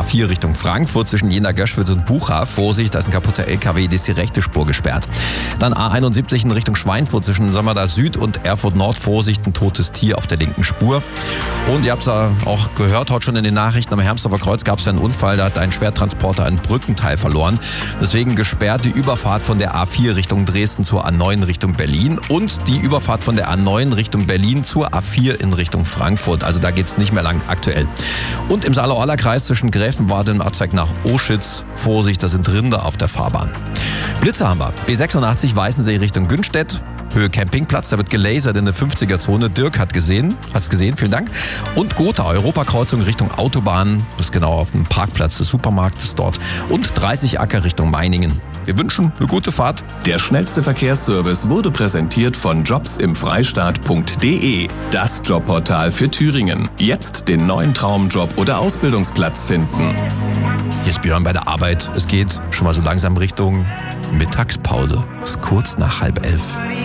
A4 Richtung Frankfurt zwischen Jena-Göschwitz und Bucha. Vorsicht, da ist ein kaputter LKW, da ist die rechte Spur gesperrt. Dann A71 in Richtung Schweinfurt zwischen Sömmerda Süd und Erfurt Nord. Vorsicht, ein totes Tier auf der linken Spur. Und ihr habt es auch gehört, heute schon in den Nachrichten, am Hermsdorfer Kreuz gab es einen Unfall, da hat ein Schwertransporter ein Brückenteil verloren. Deswegen gesperrt die Überfahrt von der A4 Richtung Dresden zur A9 Richtung Berlin und die Überfahrt von der A9 Richtung Berlin zur A4 in Richtung Frankfurt. Also da geht's nicht mehr lang aktuell. Und im Saale-Orla-Kreis zwischen Gräfenwarte und Arzheig nach Oschitz. Vorsicht, da sind Rinder auf der Fahrbahn. Blitze haben wir. B86 Weißensee Richtung Günstedt. Höhe Campingplatz, da wird gelasert in der 50er-Zone. Dirk hat's gesehen, vielen Dank. Und Gotha, Europakreuzung Richtung Autobahn, das ist genau auf dem Parkplatz des Supermarktes dort. Und 30 Acker Richtung Meiningen. Wir wünschen eine gute Fahrt. Der schnellste Verkehrsservice wurde präsentiert von jobsimfreistaat.de, das Jobportal für Thüringen. Jetzt den neuen Traumjob oder Ausbildungsplatz finden. Hier ist Björn bei der Arbeit. Es geht schon mal so langsam Richtung Mittagspause. Es ist kurz nach 10:30.